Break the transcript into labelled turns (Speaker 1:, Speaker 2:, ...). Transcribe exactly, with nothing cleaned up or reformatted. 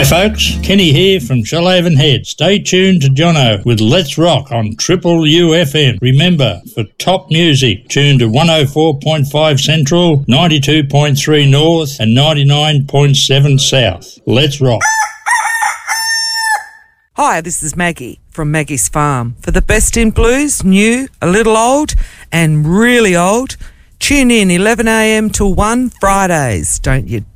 Speaker 1: Hey folks, Kenny here from Shoalhaven Head. Stay tuned to Jono with Let's Rock on Triple U F M. Remember, for top music, tune to one oh four point five Central, ninety-two point three North and ninety-nine point seven South. Let's rock.
Speaker 2: Hi, this is Maggie from Maggie's Farm. For the best in blues, new, a little old and really old, tune in eleven a m till one Fridays. Don't you